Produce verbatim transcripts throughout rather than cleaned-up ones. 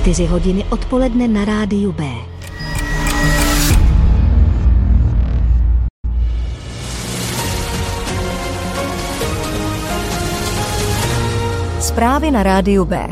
čtyři hodiny odpoledne na rádiu B. Zprávy na rádiu B.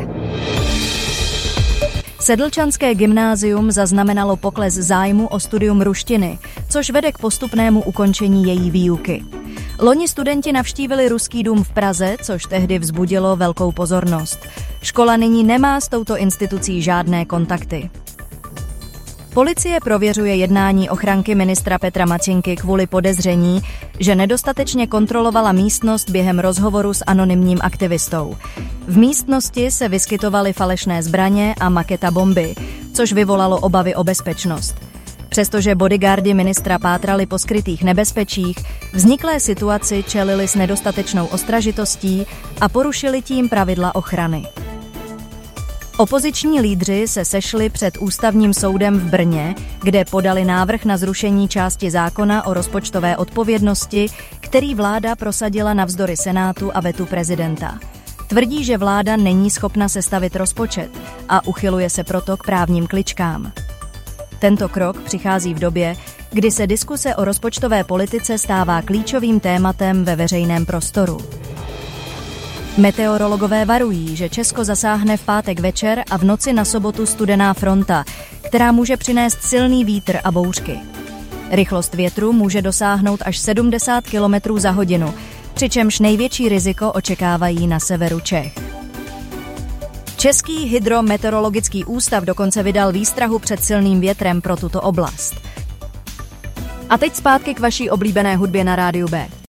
Sedlčanské gymnázium zaznamenalo pokles zájmu o studium ruštiny, což vede k postupnému ukončení její výuky. Loni studenti navštívili Ruský dům v Praze, což tehdy vzbudilo velkou pozornost. Škola nyní nemá s touto institucí žádné kontakty. Policie prověřuje jednání ochranky ministra Petra Matěnky kvůli podezření, že nedostatečně kontrolovala místnost během rozhovoru s anonymním aktivistou. V místnosti se vyskytovaly falešné zbraně a maketa bomby, což vyvolalo obavy o bezpečnost. Přestože bodyguardi ministra pátrali po skrytých nebezpečích, vzniklé situaci čelili s nedostatečnou ostražitostí a porušili tím pravidla ochrany. Opoziční lídři se sešli před Ústavním soudem v Brně, kde podali návrh na zrušení části zákona o rozpočtové odpovědnosti, který vláda prosadila navzdory Senátu a vetu prezidenta. Tvrdí, že vláda není schopna sestavit rozpočet a uchyluje se proto k právním kličkám. Tento krok přichází v době, kdy se diskuse o rozpočtové politice stává klíčovým tématem ve veřejném prostoru. Meteorologové varují, že Česko zasáhne v pátek večer a v noci na sobotu studená fronta, která může přinést silný vítr a bouřky. Rychlost větru může dosáhnout až sedmdesát kilometrů za hodinu, přičemž největší riziko očekávají na severu Čech. Český hydrometeorologický ústav dokonce vydal výstrahu před silným větrem pro tuto oblast. A teď zpátky k vaší oblíbené hudbě na rádiu B.